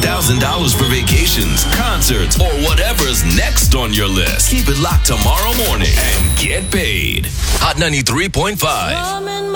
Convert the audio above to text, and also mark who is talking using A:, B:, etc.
A: $1,000 for vacations, concerts, or whatever's next on your list. Keep it locked tomorrow morning and get paid. Hot 93.5.